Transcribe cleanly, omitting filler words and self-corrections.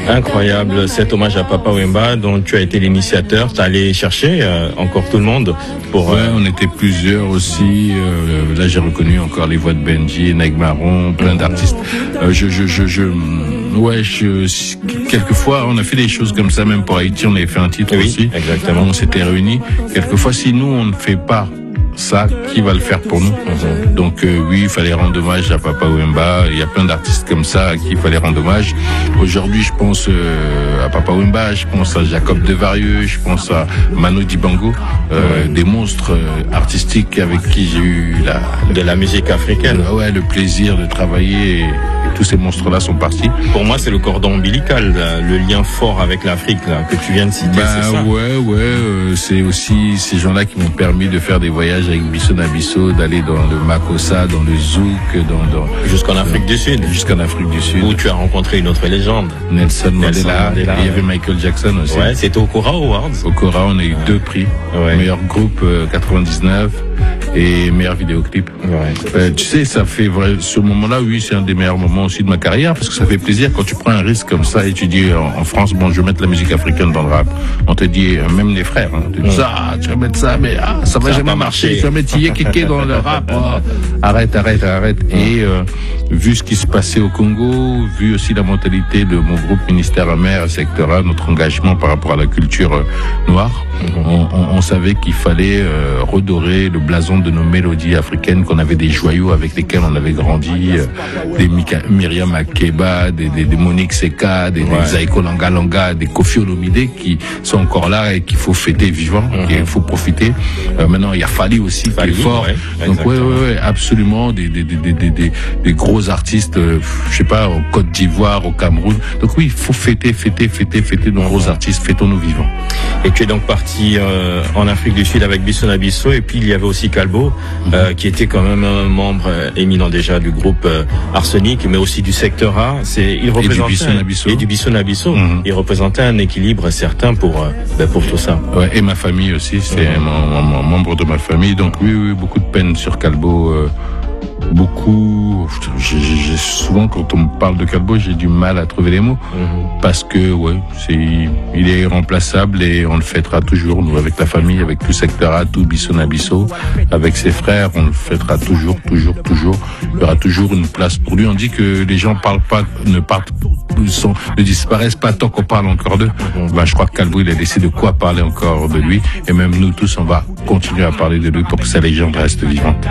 Incroyable, cet hommage à Papa Wemba dont tu as été l'initiateur. Tu as allé chercher encore tout le monde pour... Ouais, on était plusieurs aussi. Là, j'ai reconnu encore les voix de Benji, Neg Marron, plein d'artistes. Quelquefois, on a fait des choses comme ça, même pour Haïti, on avait fait un titre aussi. Exactement. On s'était réunis. Quelquefois, si nous, on ne fait pas ça, qui va le faire pour nous? Donc oui, il fallait rendre hommage à Papa Wemba. Il y a plein d'artistes comme ça à qui il fallait rendre hommage. Aujourd'hui, je pense à Papa Wemba, je pense à Jacob Devarieux, je pense à Manu Dibango, des monstres artistiques avec qui j'ai eu de la musique africaine. Le plaisir de travailler. Et tous ces monstres-là sont partis. Pour moi, c'est le cordon ombilical, le lien fort avec l'Afrique là, que tu viens de citer. C'est ça. C'est aussi ces gens-là qui m'ont permis de faire des voyages avec Bisso Nabisso, d'aller dans le Makossa, dans le Zouk, jusqu'en Afrique du Sud. Jusqu'en Afrique du Sud. Où tu as rencontré une autre légende. Nelson Mandela. Et il y avait Michael Jackson aussi. Ouais, c'était au Cora Awards. Au Cora, on a eu 2 prix. Ouais. Meilleur groupe 99 et meilleur vidéoclip. Ouais. Tu sais, ça fait ce moment-là, oui, c'est un des meilleurs moments aussi de ma carrière parce que ça fait plaisir quand tu prends un risque comme ça et tu dis en France, bon, je vais mettre la musique africaine dans le rap. On te dit, même les frères, tu dis tu vas mettre ça, mais ça va jamais marcher. Tu vas mettre Yékéké dans le rap. Arrête. Et vu ce qui se passait au Congo, vu aussi la mentalité de mon groupe Ministère Amer, Secteur A, notre engagement par rapport à la culture noire, on savait qu'il fallait redorer le blason de nos mélodies africaines, qu'on avait des joyaux avec lesquels on avait grandi, des Myriam Makeba, des Monique Seka, des Zaiko Langa, des Koffi Olomide qui sont encore là et qu'il faut fêter vivant, qu'il faut profiter. Maintenant, il y a Fali aussi qui est fort. Donc absolument des gros artistes, je sais pas, en Côte d'Ivoire, au Cameroun. Donc oui, il faut fêter nos gros artistes, fêtons nos vivants. Et tu es donc parti en Afrique du Sud avec Bisso Nabisso, et puis il y avait aussi Calbo, qui était quand même un membre éminent déjà du groupe Arsenic, mais aussi du Secteur A. Il représentait et du Bisso Nabisso. Il représentait un équilibre certain pour tout ça. Ouais, et ma famille aussi, c'est un membre de ma famille. Donc oui, beaucoup de peine sur Calbo. Beaucoup. Souvent, quand on me parle de Calbo, j'ai du mal à trouver les mots. Parce que, il est irremplaçable et on le fêtera toujours, nous, avec la famille, avec tout Secteur A, tout Bisso Nabisso, avec ses frères, on le fêtera toujours. Il y aura toujours une place pour lui. On dit que les gens ne disparaissent pas tant qu'on parle encore d'eux. Je crois que Calbo, il a laissé de quoi parler encore de lui. Et même nous tous, on va continuer à parler de lui pour que sa légende reste vivante.